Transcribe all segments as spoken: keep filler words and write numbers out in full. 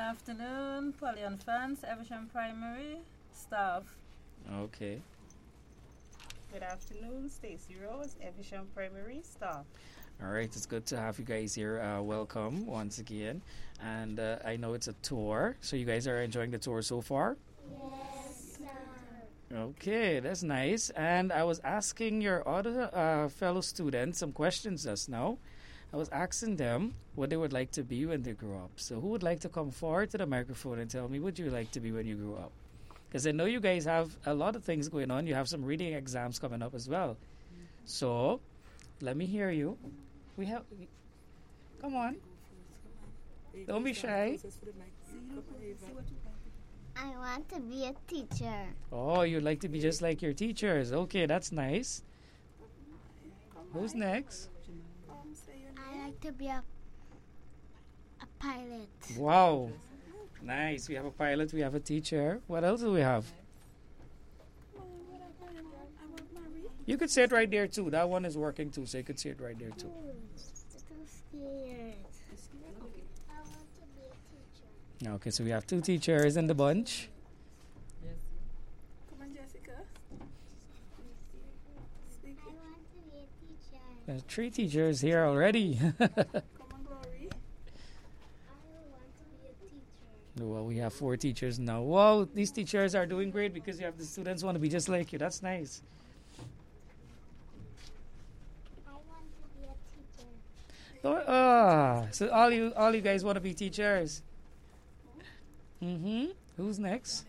afternoon, Polyon fans, Eversham Primary staff. Okay. Good afternoon, Stacy Rose, Evisham Primary staff. All right, it's good to have you guys here. Uh, welcome once again. And uh, I know it's a tour, so you guys are enjoying the tour so far? Yes, sir. Okay, that's nice. And I was asking your other uh, fellow students some questions just now. I was asking them what they would like to be when they grow up. So who would like to come forward to the microphone and tell me what you like to be when you grow up? Because I know you guys have a lot of things going on. You have some reading exams coming up as well. So let me hear you. We have. Come on. Don't be shy. I want to be a teacher. Oh, you'd like to be just like your teachers. Okay, that's nice. Who's next? I like to be a a pilot. Wow. Nice. We have a pilot. We have a teacher. What else do we have? You could say it right there too. That one is working too, so you could say it right there too. Too scared. I want to be a teacher. Okay, so we have two teachers in the bunch. Come on, Jessica. I want to be a teacher. There's three teachers here already. Come on, Glory. I want to be a teacher. Well, we have four teachers now. Wow, these teachers are doing great because you have the students want to be just like you. That's nice. I want to be a teacher. Oh, ah, so all you all you guys want to be teachers. Mm-hmm. Who's next?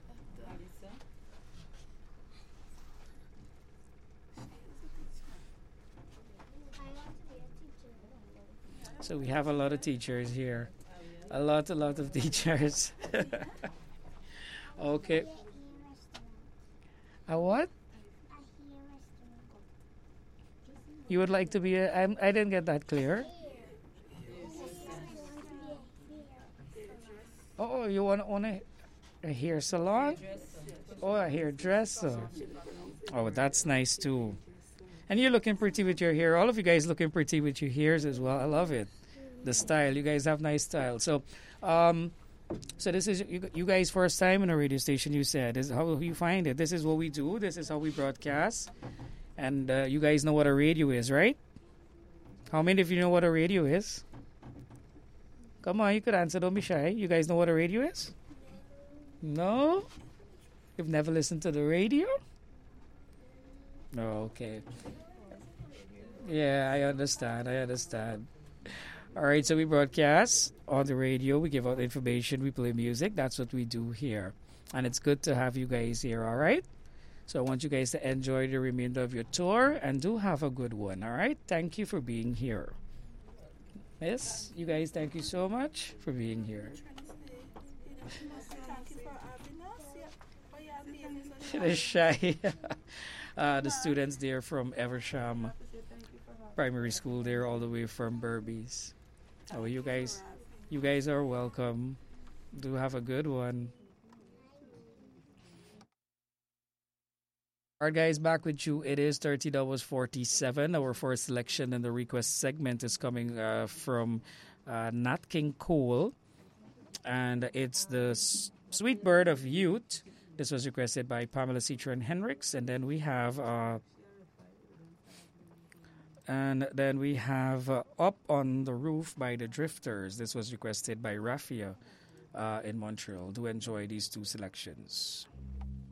I want to be a teacher. So we have a lot of teachers here. A lot, a lot of teachers. Okay. A what? You would like to be a... I'm, I didn't get that clear. Oh, you want to own a, a hair salon? Oh, a hairdresser. Oh, that's nice too. And you're looking pretty with your hair. All of you guys looking pretty with your hairs as well. I love it. The style. You guys have nice style. So, um, so this is you, you guys' first time in a radio station. You said this is how you find it. This is what we do. This is how we broadcast. And uh, you guys know what a radio is, right? How many of you know what a radio is? Come on, you could answer. Don't be shy. You guys know what a radio is? No? You've never listened to the radio? Oh, okay. Yeah, I understand. I understand. All right, so we broadcast on the radio. We give out information. We play music. That's what we do here. And it's good to have you guys here, all right? So I want you guys to enjoy the remainder of your tour and do have a good one, all right? Thank you for being here. Yes, you guys, thank you so much for being here. They're shy. uh, the students there from Eversham Primary School, they're all the way from Berbice. Oh, you guys, you guys are welcome. Do have a good one. All right, guys, back with you. It is thirty hours forty-seven. Our first selection in the request segment is coming uh, from uh, Nat King Cole, and it's the S- Sweet Bird of Youth. This was requested by Pamela Citron Henricks, and then we have, uh, and then we have uh, Up on the Roof by the Drifters. This was requested by Raffia uh, in Montreal. Do enjoy these two selections.